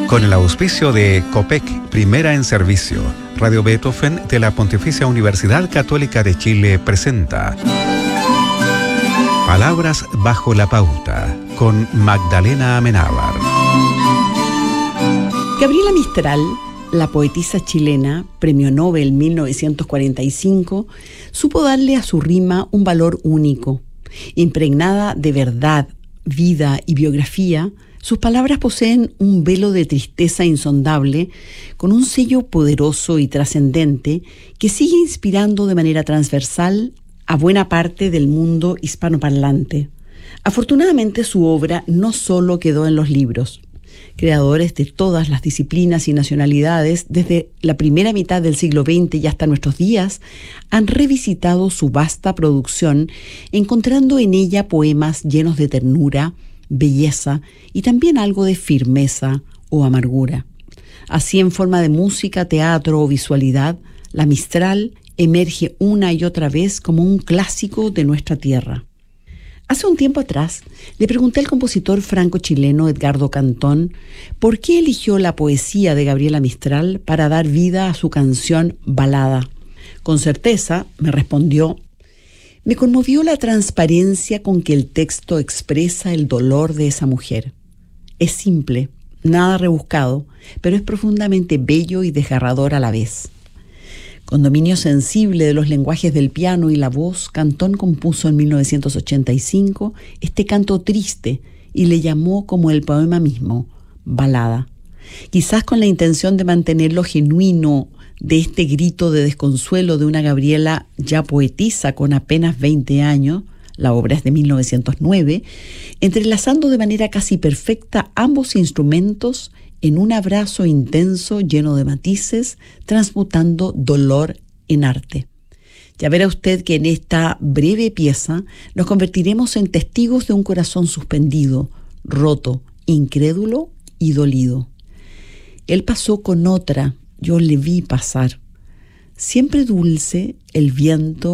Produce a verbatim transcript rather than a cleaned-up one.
Con el auspicio de COPEC, Primera en Servicio, Radio Beethoven de la Pontificia Universidad Católica de Chile presenta Palabras bajo la pauta, con Magdalena Amenábar. Gabriela Mistral, la poetisa chilena, premio Nobel mil novecientos cuarenta y cinco, supo darle a su rima un valor único. Impregnada de verdad, vida y biografía, sus palabras poseen un velo de tristeza insondable, con un sello poderoso y trascendente que sigue inspirando de manera transversal a buena parte del mundo hispanoparlante. Afortunadamente, su obra no solo quedó en los libros. Creadores de todas las disciplinas y nacionalidades, desde la primera mitad del siglo veinte y hasta nuestros días, han revisitado su vasta producción, encontrando en ella poemas llenos de ternura, belleza y también algo de firmeza o amargura. Así, en forma de música, teatro o visualidad, la Mistral emerge una y otra vez como un clásico de nuestra tierra. Hace un tiempo atrás le pregunté al compositor franco-chileno Edgardo Cantón por qué eligió la poesía de Gabriela Mistral para dar vida a su canción Balada. Con certeza, me respondió: me conmovió la transparencia con que el texto expresa el dolor de esa mujer. Es simple, nada rebuscado, pero es profundamente bello y desgarrador a la vez. Con dominio sensible de los lenguajes del piano y la voz, Cantón compuso en mil novecientos ochenta y cinco este canto triste y le llamó, como el poema mismo, balada. Quizás con la intención de mantener lo genuino de este grito de desconsuelo de una Gabriela ya poetisa con apenas veinte años, la obra es de mil novecientos nueve, entrelazando de manera casi perfecta ambos instrumentos en un abrazo intenso lleno de matices, transmutando dolor en arte. Ya verá usted que en esta breve pieza nos convertiremos en testigos de un corazón suspendido, roto, incrédulo y dolido. Él pasó con otra, yo le vi pasar. Siempre dulce el viento